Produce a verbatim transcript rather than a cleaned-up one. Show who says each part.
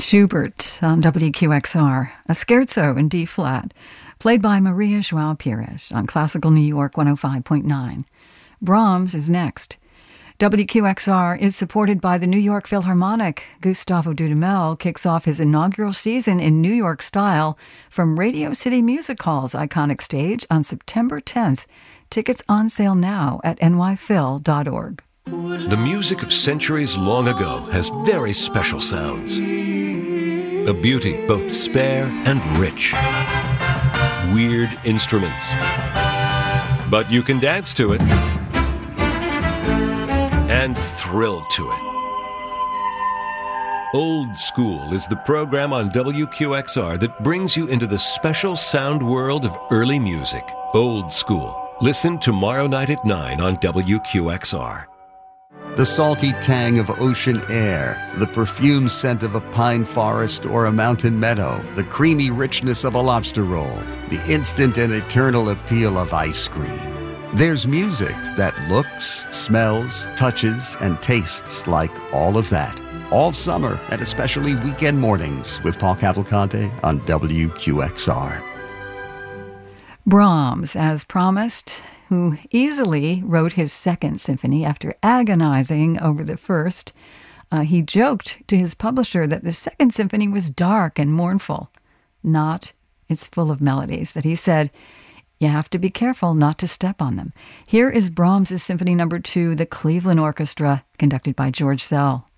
Speaker 1: Schubert on W Q X R, a scherzo in D-flat, played by Maria João Pires on Classical New York one oh five point nine. Brahms is next. W Q X R is supported by the New York Philharmonic. Gustavo Dudamel kicks off his inaugural season in New York style from Radio City Music Hall's iconic stage on September tenth. Tickets on sale now at n y phil dot org.
Speaker 2: The music of centuries long ago has very special sounds. A beauty both spare and rich. Weird instruments. But you can dance to it and thrill to it. Old School is the program on W Q X R that brings you into the special sound world of early music. Old School. Listen tomorrow night at nine on W Q X R.
Speaker 3: The salty tang of ocean air, the perfume scent of a pine forest or a mountain meadow, the creamy richness of a lobster roll, the instant and eternal appeal of ice cream. There's music that looks, smells, touches, and tastes like all of that. All summer and especially weekend mornings with Paul Cavalcante on W Q X R.
Speaker 1: Brahms, as promised, who easily wrote his second symphony after agonizing over the first. Uh, he joked to his publisher that the second symphony was dark and mournful. Not. It's full of melodies that he said, you have to be careful not to step on them. Here is Brahms' Symphony Number Two, the Cleveland Orchestra, conducted by George Szell.